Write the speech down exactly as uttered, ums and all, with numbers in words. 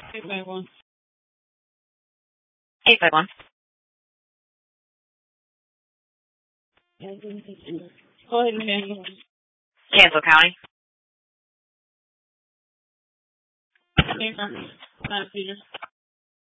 eight five one. eight five one. Go ahead and cancel. Cancel County. Paper. Not Peter.